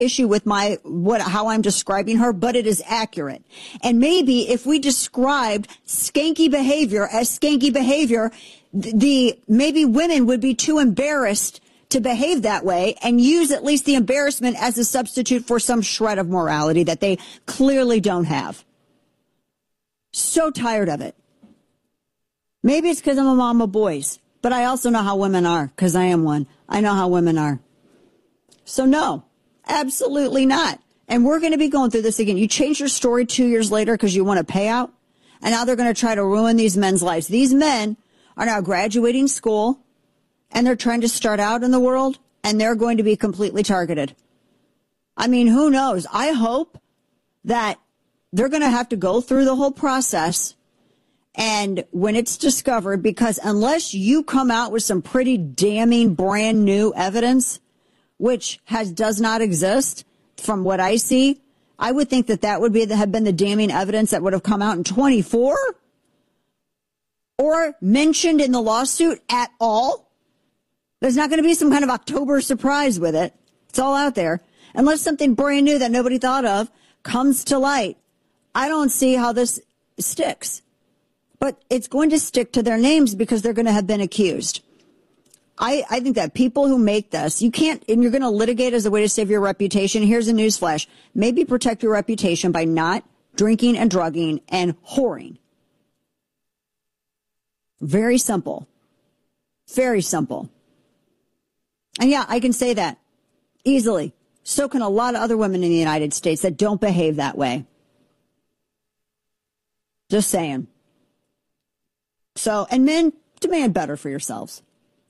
issue with how I'm describing her, but it is accurate. And maybe if we described skanky behavior as skanky behavior, maybe women would be too embarrassed to behave that way and use at least the embarrassment as a substitute for some shred of morality that they clearly don't have. So tired of it. Maybe it's because I'm a mom of boys, but I also know how women are because I am one. I know how women are. So no. Absolutely not. And we're going to be going through this again. You change your story 2 years later because you want a payout, and now they're going to try to ruin these men's lives. These men are now graduating school, and they're trying to start out in the world, and they're going to be completely targeted. I mean, who knows? I hope that they're going to have to go through the whole process, and when it's discovered, because unless you come out with some pretty damning brand new evidence, which does not exist from what I see, I would think that would have been the damning evidence that would have come out in 24 or mentioned in the lawsuit at all. There's not going to be some kind of October surprise with it. It's all out there. Unless something brand new that nobody thought of comes to light. I don't see how this sticks. But it's going to stick to their names because they're going to have been accused. I think that people who make this, you can't, and you're going to litigate as a way to save your reputation. Here's a newsflash. Maybe protect your reputation by not drinking and drugging and whoring. Very simple. Very simple. And yeah, I can say that easily. So can a lot of other women in the United States that don't behave that way. Just saying. So, and men, demand better for yourselves.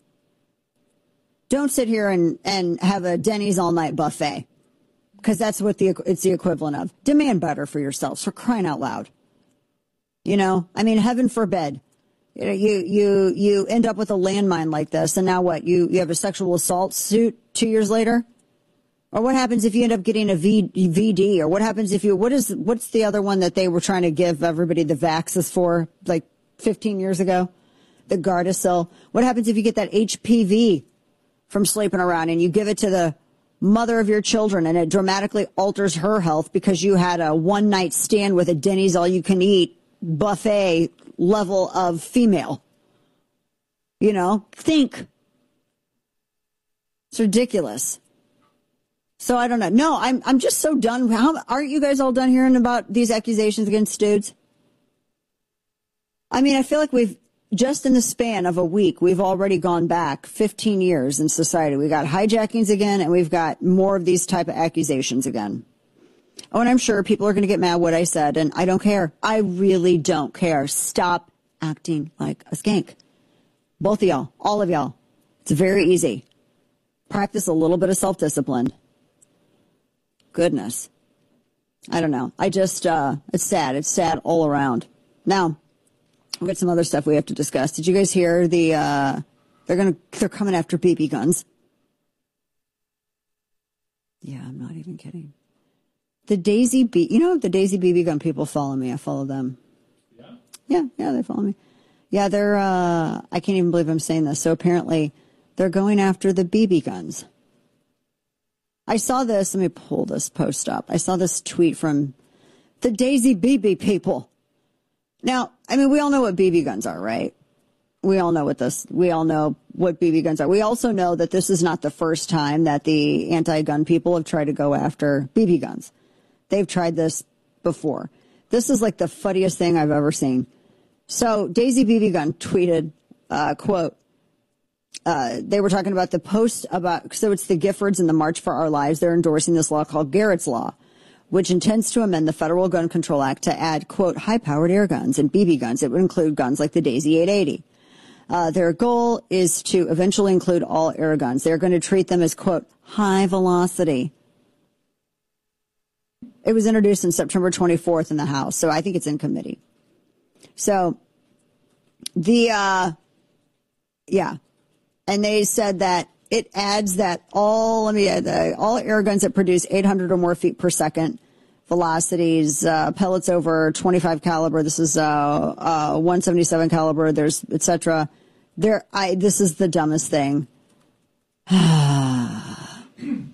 Don't sit here and have a Denny's all-night buffet, because that's what it's the equivalent of. Demand better for yourselves, for crying out loud. You know, I mean, heaven forbid. You end up with a landmine like this, and now what? You have a sexual assault suit 2 years later? Or what happens if you end up getting a VD? Or what happens if what's the other one that they were trying to give everybody the vaxes for, like 15 years ago? The Gardasil. What happens if you get that HPV from sleeping around and you give it to the mother of your children and it dramatically alters her health because you had a one-night stand with a Denny's all-you-can-eat buffet level of female? You know, think. It's ridiculous. So I don't know. No, I'm just so done. Aren't you guys all done hearing about these accusations against dudes? I mean, I feel like just in the span of a week, we've already gone back 15 years in society. We got hijackings again, and we've got more of these type of accusations again. Oh, and I'm sure people are going to get mad what I said, and I don't care. I really don't care. Stop acting like a skank. Both of y'all, all of y'all. It's very easy. Practice a little bit of self-discipline. Goodness. I don't know. It's sad. It's sad all around. Now, we've got some other stuff we have to discuss. Did you guys hear they're coming after BB guns? Yeah, I'm not even kidding. The Daisy BB gun people follow me. I follow them. Yeah, they follow me. Yeah, they're, I can't even believe I'm saying this. So apparently they're going after the BB guns. I saw this. Let me pull this post up. I saw this tweet from the Daisy BB people. Now, I mean, we all know what BB guns are, right? We all know what BB guns are. We also know that this is not the first time that the anti-gun people have tried to go after BB guns. They've tried this before. This is like the funniest thing I've ever seen. So Daisy BB gun tweeted, quote, they were talking about the post so it's the Giffords and the March for Our Lives. They're endorsing this law called Garrett's Law, which intends to amend the Federal Gun Control Act to add, quote, high-powered air guns and BB guns. It would include guns like the Daisy 880. Their goal is to eventually include all air guns. They're going to treat them as, quote, high velocity. It was introduced on September 24th in the House, so I think it's in committee. So, and they said that it adds that all air guns that produce 800 or more feet per second velocities, pellets over 25 caliber. This is 177 caliber. There's et cetera. This is the dumbest thing.